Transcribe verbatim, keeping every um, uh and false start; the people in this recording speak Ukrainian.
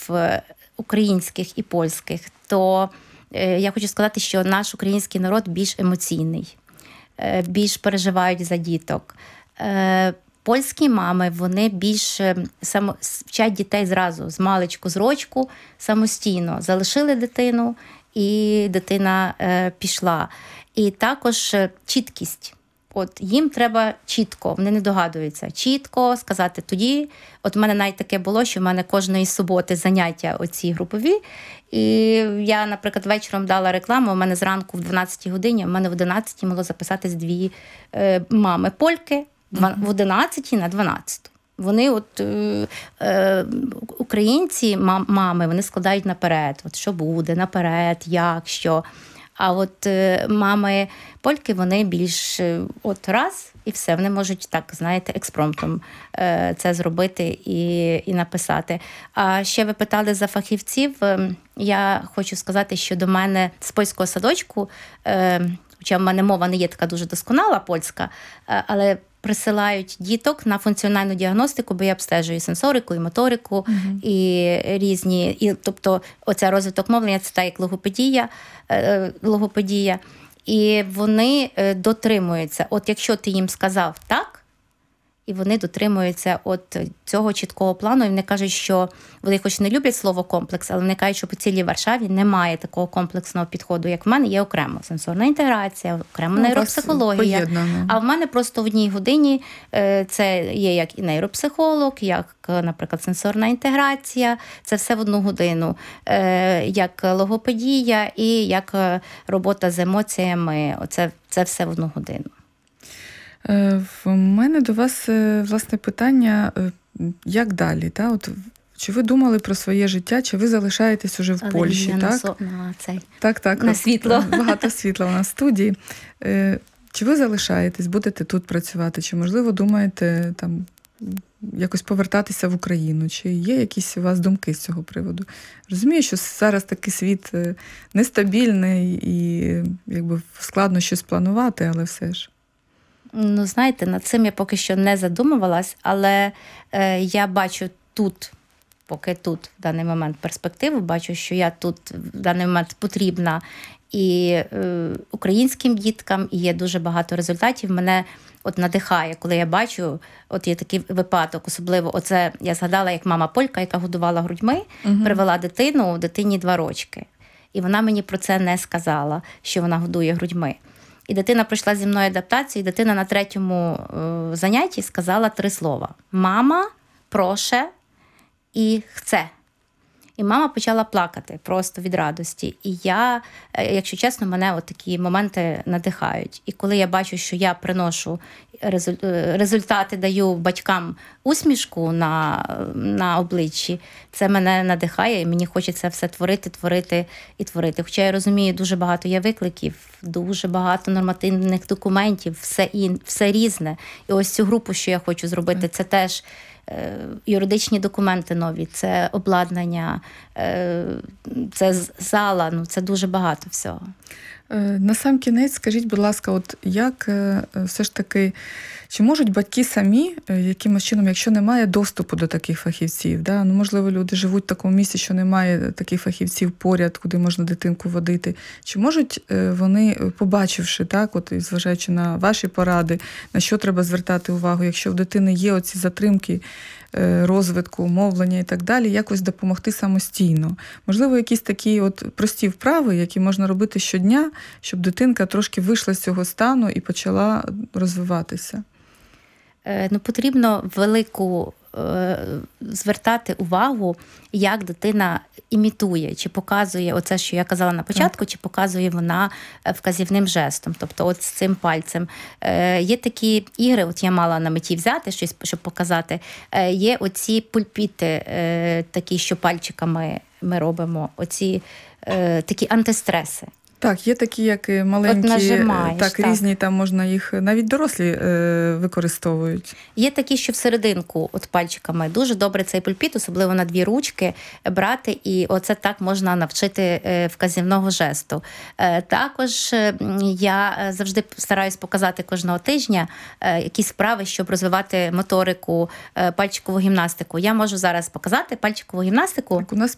е, українських і польських, то е, я хочу сказати, що наш український народ більш емоційний, е, більш переживають за діток. Е, Польські мами, вони більше само, вчать дітей зразу, з маличку, з рочку, самостійно. Залишили дитину, і дитина е, пішла. І також чіткість. От їм треба чітко, вони не догадуються, чітко сказати тоді. От в мене навіть таке було, що в мене кожної суботи заняття оці групові. І я, наприклад, вечором дала рекламу, у мене зранку в дванадцятій годині, у мене в одинадцятій могло записатись дві е, мами польки, в одинадцятій на дванадцяту. Вони от е, е, українці, мам, мами, вони складають наперед, от що буде, наперед, як, що. А от е, мами польки, вони більш е, от раз і все, вони можуть так, знаєте, експромтом е, це зробити і, і написати. А ще ви питали за фахівців. Е, я хочу сказати, що до мене з польського садочку, е, хоча в мене мова не є така дуже досконала польська, е, але присилають діток на функціональну діагностику, бо я обстежую сенсорику і моторику, uh-huh. і різні, і, тобто оця розвиток мовлення, це та як логопедія, е, логопедія, і вони дотримуються. От якщо ти їм сказав так, і вони дотримуються от цього чіткого плану, і вони кажуть, що вони хоч не люблять слово комплекс, але вони кажуть, що по цілій Варшаві немає такого комплексного підходу, як в мене, є окремо сенсорна інтеграція, окремо ну, нейропсихологія. А в мене просто в одній годині це є як і нейропсихолог, як, наприклад, сенсорна інтеграція, це все в одну годину, як логопедія і як робота з емоціями, це, це все в одну годину. В мене до вас, власне, питання, як далі? Та? От, чи ви думали про своє життя, чи ви залишаєтесь уже в Але Польщі? На, так? со... на, цей... так, так, на світло. Багато світла у нас в студії. Чи ви залишаєтесь, будете тут працювати? Чи, можливо, думаєте там, якось повертатися в Україну? Чи є якісь у вас думки з цього приводу? Розумію, що зараз такий світ нестабільний і якби складно щось планувати, але все ж. Ну, знаєте, над цим я поки що не задумувалась, але е, я бачу тут, поки тут в даний момент перспективу, бачу, що я тут в даний момент потрібна і е, українським діткам, і є дуже багато результатів. Мене от надихає, коли я бачу, от є такий випадок, особливо, оце я згадала, як мама полька, яка годувала грудьми, угу. привела дитину, дитині два рочки. І вона мені про це не сказала, що вона годує грудьми. І дитина пройшла зі мною адаптацію, і дитина на третьому е, занятті сказала три слова. Мама, проше і хце. І мама почала плакати просто від радості. І я, якщо чесно, мене от такі моменти надихають. І коли я бачу, що я приношу результати, даю батькам усмішку на, на обличчі, це мене надихає, і мені хочеться все творити, творити і творити. Хоча я розумію, дуже багато є викликів, дуже багато нормативних документів, все, і, все різне. І ось цю групу, що я хочу зробити, це теж юридичні документи нові, це обладнання, це зала, ну це дуже багато всього. На сам кінець, скажіть, будь ласка, от як все ж таки, чи можуть батьки самі якимось чином, якщо немає доступу до таких фахівців, да? Ну, можливо, люди живуть в такому місці, що немає таких фахівців поряд, куди можна дитинку водити, чи можуть вони, побачивши, так, от, і зважаючи на ваші поради, на що треба звертати увагу, якщо в дитини є оці затримки розвитку, мовлення і так далі, якось допомогти самостійно. Можливо, якісь такі от прості вправи, які можна робити щодня, щоб дитинка трошки вийшла з цього стану і почала розвиватися? Ну, потрібно велику звертати увагу, як дитина імітує, чи показує оце, що я казала на початку, так. чи показує вона вказівним жестом, тобто от з цим пальцем. Е, є такі ігри, от я мала на меті взяти щось, щоб показати, е, є оці пульпіти, е, такі, що пальчиками ми робимо, оці е, такі антистреси. Так, є такі, як маленькі, так, так, різні, там можна їх, навіть дорослі е, використовують. Є такі, що всерединку, от пальчиками, дуже добре цей пульпіт, особливо на дві ручки, брати, і оце так можна навчити вказівного жесту. Е, також я завжди стараюсь показати кожного тижня е, якісь вправи, щоб розвивати моторику, е, пальчикову гімнастику. Я можу зараз показати пальчикову гімнастику. Так, у нас